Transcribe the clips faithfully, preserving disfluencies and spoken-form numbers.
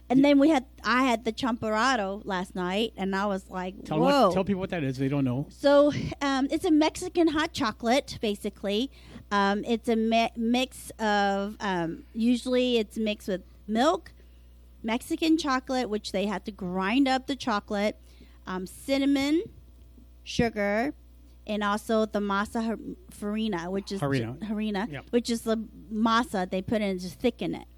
And then we had, I had the champorado last night, and I was like, Tell whoa. What, tell people what that is. They don't know. So um, it's a Mexican hot chocolate, basically. Um, it's a mi- mix of, um, usually it's mixed with milk, Mexican chocolate, which they have to grind up the chocolate, um, cinnamon, sugar, and also the masa har- farina, which is Harina. j- harina, Yep. which is the masa they put in to thicken it.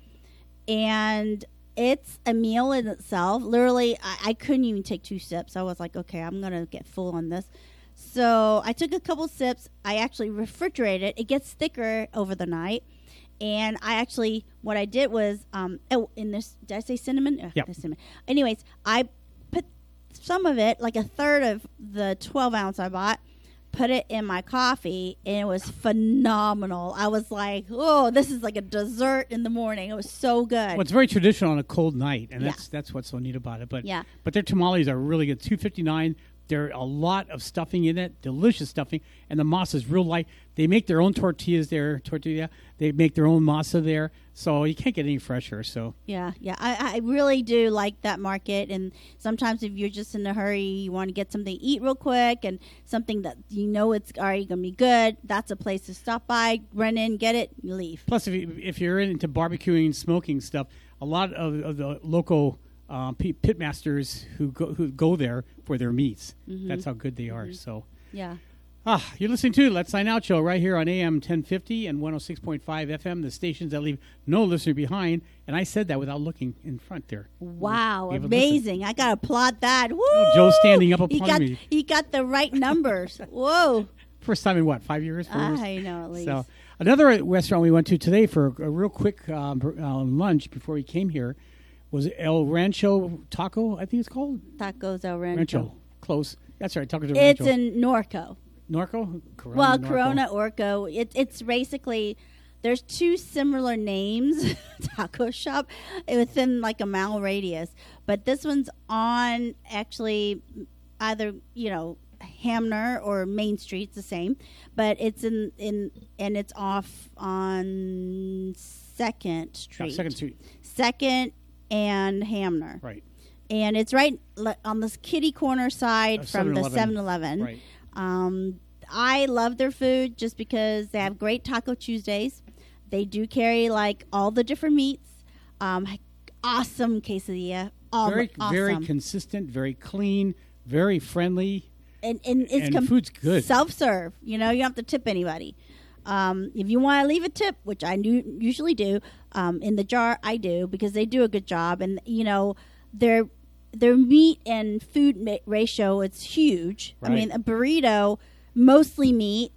And it's a meal in itself. Literally, I, I couldn't even take two sips. I was like, okay, I'm going to get full on this. So I took a couple sips. I actually refrigerated it. It gets thicker over the night. And I actually, what I did was, um, oh, in this, did I say cinnamon? Uh, Yep. cinnamon. Anyways, I put some of it, like a third of the twelve ounce I bought, put it in my coffee, and it was phenomenal. I was like, oh, this is like a dessert in the morning. It was so good. Well, it's very traditional on a cold night, and Yeah. that's that's what's so neat about it. But Yeah. but their tamales are really good. two fifty-nine. There are a lot of stuffing in it, delicious stuffing, and the masa is real light. They make their own tortillas there, tortilla. They make their own masa there, so you can't get any fresher. So Yeah, yeah. I, I really do like that market. And sometimes if you're just in a hurry, you want to get something to eat real quick and something that you know it's already going to be good, that's a place to stop by, run in, get it, you leave. plus, if you, if you're into barbecuing and smoking stuff, a lot of, of the local uh, p- pit masters who go who go there for their meats. Mhm. That's how good they are. Mhm. So. Yeah. Ah, you're listening to Let's Sign Out Show right here on A M ten fifty and one oh six point five F M, the stations that leave no listener behind. And I said that without looking in front there. Wow, Give a amazing. I got to applaud that. Woo! Oh, Joe's standing up he applauding got, me. He got the right numbers. Whoa. First time in what, five years? Four years? I know, at least. So another restaurant we went to today for a, a real quick um, br- uh, lunch before we came here was El Rancho Taco, I think it's called? Tacos El Rancho. Rancho. Close. That's right, Tacos El It's Rancho. in Norco. Norco? Corona, Well, Norco. Corona Orco. It, it's basically, there's two similar names, taco shop, within like a mile radius. But this one's on actually either, you know, Hamner or Main Street. It's the same. But it's in, in and it's off on Second Street. Yeah, Second Street. Second and Hamner. Right. And it's right le- on this kitty corner side Uh, from the 7-Eleven. seven eleven. Right. Um, I love their food just because they have great Taco Tuesdays. They do carry like all the different meats. Um, awesome quesadilla. All Very, awesome. very consistent, very clean, very friendly. and and it's and com- food's good. self-serve. You know, you don't have to tip anybody. Um, if you want to leave a tip, which I do, usually do, um, in the jar, I do because they do a good job. And you know, their their meat and food ma- ratio, it's huge. I Right. mean, a burrito, mostly meat.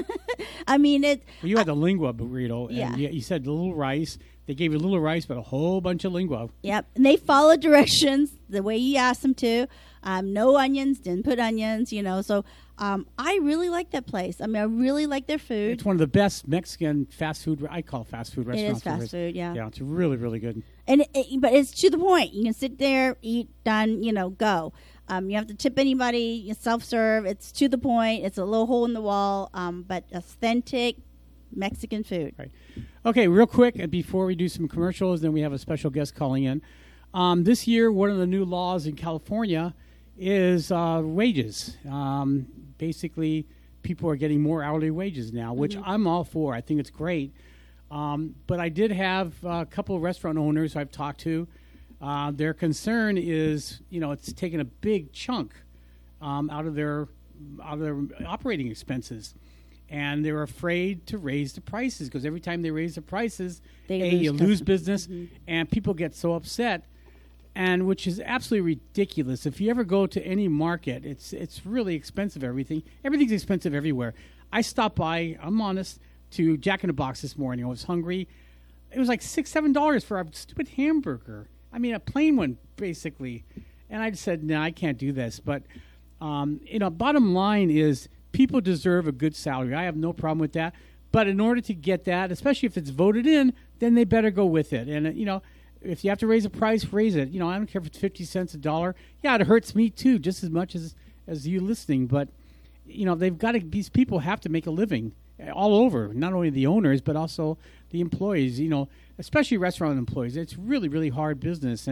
I mean, it. Well, you had the lingua burrito, and Yeah. you, you said the little rice. They gave you a little rice, but a whole bunch of lingua. Yep, and they follow directions the way you asked them to. Um, no onions, didn't put onions, you know. So um, I really like that place. I mean, I really like their food. It's one of the best Mexican fast food. I call fast food It restaurants. is fast food, yeah. Yeah, it's really, really good. And it, it- but it's to the point. You can sit there, eat, done, you know, go. Um, you have to tip anybody. You self-serve. It's to the point. It's a little hole in the wall, um, but authentic Mexican food. Right. Okay, real quick, and before we do some commercials, then we have a special guest calling in. Um, this year, one of the new laws in California is uh, wages. Um, basically, people are getting more hourly wages now, which I'm all for. I think it's great. Um, but I did have a couple of restaurant owners I've talked to. Uh, their concern is, you know, it's taking a big chunk um, out of their out of their operating expenses, and they're afraid to raise the prices because every time they raise the prices, They a lose you lose customers. business, and people get so upset, and which is absolutely ridiculous. If you ever go to any market, it's it's really expensive. Everything everything's expensive everywhere. I stopped by. I'm honest. To Jack in the Box this morning. I was hungry. It was like six, seven dollars for a stupid hamburger. I mean, a plain one, basically. And I just said, no, I can't do this. But um, you know, bottom line is, people deserve a good salary. I have no problem with that. But in order to get that, especially if it's voted in, then they better go with it. And uh, you know, if you have to raise a price, raise it. You know, I don't care if it's fifty cents a dollar. Yeah, it hurts me too, just as much as as you listening. But you know, they've got to. These people have to make a living all over, not only the owners, but also the employees, you know, especially restaurant employees. It's really, really hard business.